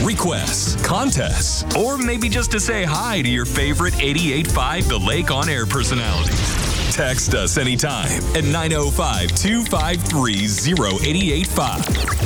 requests, contests, or maybe just to say hi to your favorite 88.5 The Lake On Air personalities. Text us anytime at 905-253-0885.